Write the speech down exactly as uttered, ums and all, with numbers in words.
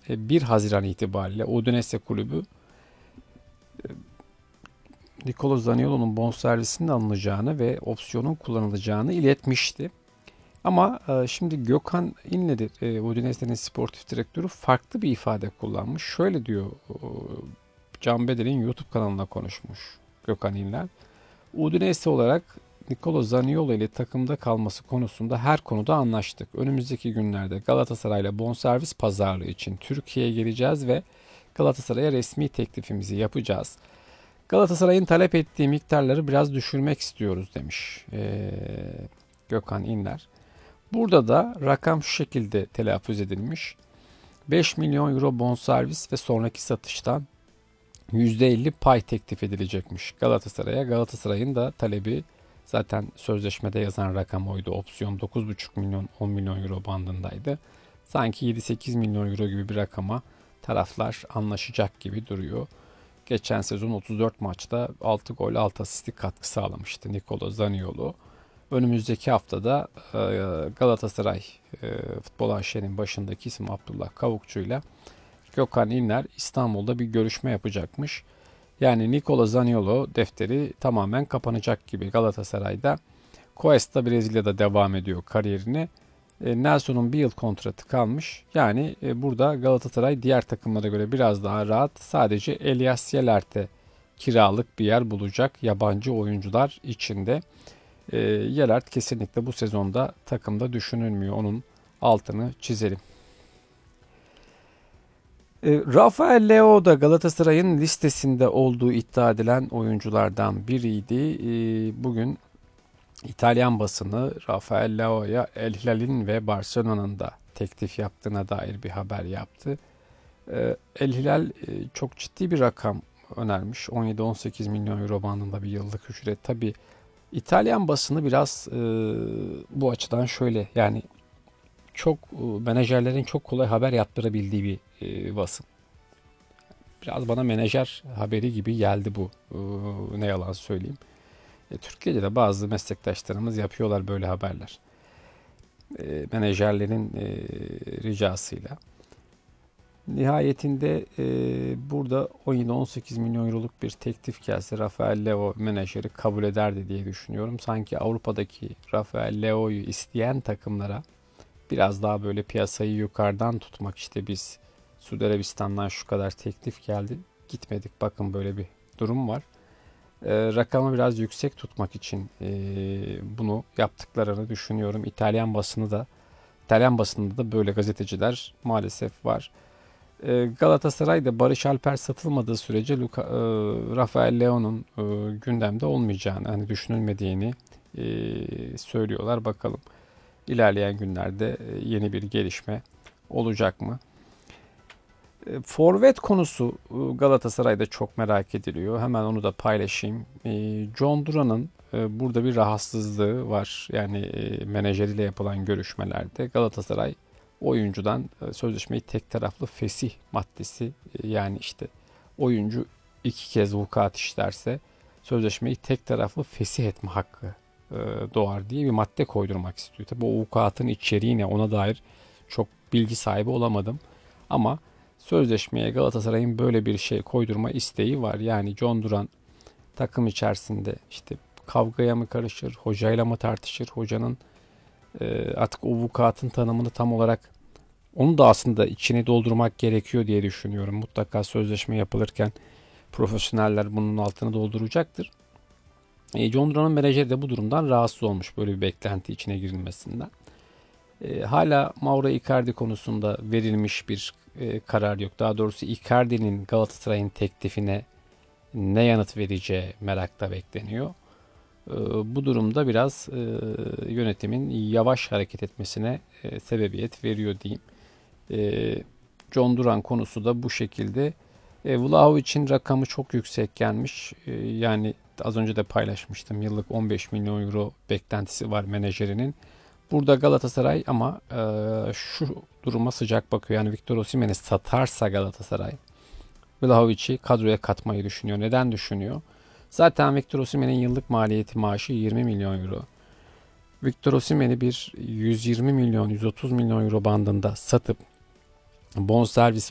bir Haziran itibariyle Udinese kulübü Nicolo Zaniolo'nun bonservisinin alınacağını ve opsiyonun kullanılacağını iletmişti. Ama e, şimdi Gökhan İnleri, e, Udinese'nin sportif direktörü farklı bir ifade kullanmış. Şöyle diyor, e, Can Beder'in YouTube kanalına konuşmuş Gökhan İnler. Udinese olarak Nicolo Zaniolo ile takımda kalması konusunda her konuda anlaştık. Önümüzdeki günlerde Galatasaray'la bonservis pazarlığı için Türkiye'ye geleceğiz ve Galatasaray'a resmi teklifimizi yapacağız. Galatasaray'ın talep ettiği miktarları biraz düşürmek istiyoruz demiş ee, Gökhan İnler. Burada da rakam şu şekilde telaffuz edilmiş. beş milyon euro bonservis ve sonraki satıştan yüzde elli pay teklif edilecekmiş Galatasaray'a. Galatasaray'ın da talebi zaten sözleşmede yazan rakam oydu. Opsiyon dokuz buçuk milyon on milyon euro bandındaydı. Sanki yedi sekiz milyon euro gibi bir rakama taraflar anlaşacak gibi duruyor. Geçen sezon otuz dört maçta altı gol altı asistlik katkı sağlamıştı Nicolo Zaniolo. Önümüzdeki haftada Galatasaray Futbol A Ş'nin başındaki isim Abdullah Kavukçu ile Gökhan İnler İstanbul'da bir görüşme yapacakmış. Yani Nicolo Zaniolo defteri tamamen kapanacak gibi Galatasaray'da. Cuesta Brezilya'da devam ediyor kariyerini. Nelson'un bir yıl kontratı kalmış. Yani burada Galatasaray diğer takımlara göre biraz daha rahat. Sadece Elias Yelert'e kiralık bir yer bulacak yabancı oyuncular içinde. E, Yelert kesinlikle bu sezonda takımda düşünülmüyor. Onun altını çizelim. E, Rafael Leao da Galatasaray'ın listesinde olduğu iddia edilen oyunculardan biriydi. E, bugün İtalyan basını Rafael Leao'ya El Hilal'in ve Barcelona'nın da teklif yaptığına dair bir haber yaptı. E, El Hilal e, çok ciddi bir rakam önermiş. on yedi on sekiz milyon euro bandında bir yıllık ücret. Tabii İtalyan basını biraz e, bu açıdan şöyle, yani çok e, menajerlerin çok kolay haber yaptırabildiği bir e, basın. Biraz bana menajer haberi gibi geldi bu. E, ne yalan söyleyeyim. E, Türkiye'de de bazı meslektaşlarımız yapıyorlar böyle haberler. E, menajerlerin e, ricasıyla. Nihayetinde e, burada on yedi on sekiz milyon euroluk bir teklif gelse Rafael Leao menajeri kabul ederdi diye düşünüyorum. Sanki Avrupa'daki Rafael Leao'yu isteyen takımlara biraz daha böyle piyasayı yukarıdan tutmak, işte biz Suudi Arabistan'dan şu kadar teklif geldi, gitmedik, bakın böyle bir durum var. E, rakamı biraz yüksek tutmak için e, bunu yaptıklarını düşünüyorum. İtalyan basını da İtalyan basında da böyle gazeteciler maalesef var. Galatasaray'da Barış Alper satılmadığı sürece Luka, e, Rafael Leao'nun e, gündemde olmayacağını, hani düşünülmediğini e, söylüyorlar. Bakalım ilerleyen günlerde e, yeni bir gelişme olacak mı? E, forvet konusu e, Galatasaray'da çok merak ediliyor. Hemen onu da paylaşayım. E, John Duran'ın e, burada bir rahatsızlığı var. Yani e, menajeriyle yapılan görüşmelerde Galatasaray oyuncudan sözleşmeyi tek taraflı fesih maddesi, yani işte oyuncu iki kez vukuat işlerse sözleşmeyi tek taraflı fesih etme hakkı doğar diye bir madde koydurmak istiyor. Tabi o vukuatın içeriği ne, ona dair çok bilgi sahibi olamadım. Ama sözleşmeye Galatasaray'ın böyle bir şey koydurma isteği var. Yani John Duran takım içerisinde işte kavgaya mı karışır, hocayla mı tartışır, hocanın artık o vukuatın tanımını tam olarak, onu da aslında içine doldurmak gerekiyor diye düşünüyorum. Mutlaka sözleşme yapılırken profesyoneller bunun altını dolduracaktır. E, John Duran'ın menajeri de bu durumdan rahatsız olmuş, böyle bir beklenti içine girilmesinden. E, hala Mauro Icardi konusunda verilmiş bir e, karar yok. Daha doğrusu Icardi'nin Galatasaray'ın teklifine ne yanıt vereceği merakla bekleniyor. E, bu durumda biraz e, yönetimin yavaş hareket etmesine e, sebebiyet veriyor diyeyim. E, John Duran konusu da bu şekilde. E, Vlahovic'in rakamı çok yüksek gelmiş. E, yani az önce de paylaşmıştım. Yıllık on beş milyon euro beklentisi var menajerinin. Burada Galatasaray ama e, şu duruma sıcak bakıyor. Yani Victor Osimhen'i satarsa Galatasaray Vlahovic'i kadroya katmayı düşünüyor. Neden düşünüyor? Zaten Victor Osimhen'in yıllık maliyeti, maaşı yirmi milyon euro. Victor Osimhen'i bir yüz yirmi milyon yüz otuz milyon euro bandında satıp bonservisi